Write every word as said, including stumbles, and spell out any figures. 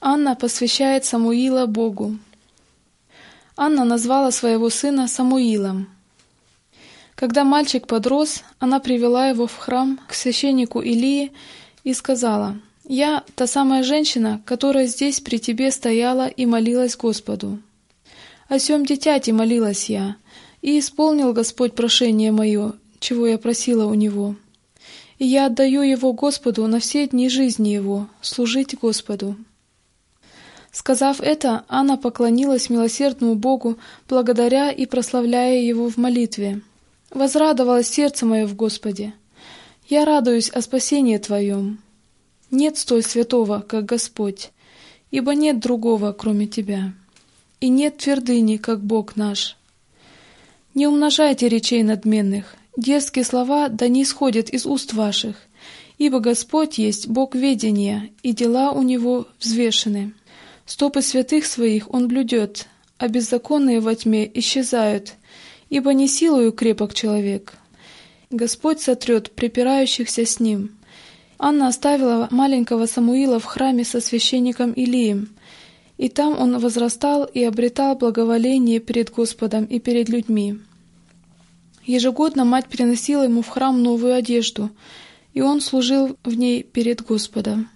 Анна посвящает Самуила Богу. Анна назвала своего сына Самуилом. Когда мальчик подрос, она привела его в храм к священнику Илии и сказала: «Я та самая женщина, которая здесь при тебе стояла и молилась Господу. О сем дитяти молилась я, и исполнил Господь прошение мое, чего я просила у Него. И я отдаю его Господу на все дни жизни его, служить Господу». Сказав это, Анна поклонилась милосердному Богу, благодаря и прославляя Его в молитве. «Возрадовалось сердце мое в Господе. Я радуюсь о спасении Твоем. Нет столь святого, как Господь, ибо нет другого, кроме Тебя. И нет твердыни, как Бог наш. Не умножайте речей надменных, дерзкие слова да не исходят из уст ваших, ибо Господь есть Бог ведения, и дела у Него взвешены. Стопы святых своих Он блюдет, а беззаконные во тьме исчезают, ибо не силою крепок человек. Господь сотрет препирающихся с ним». Анна оставила маленького Самуила в храме со священником Илием, и там он возрастал и обретал благоволение перед Господом и перед людьми. Ежегодно мать приносила ему в храм новую одежду, и он служил в ней перед Господом.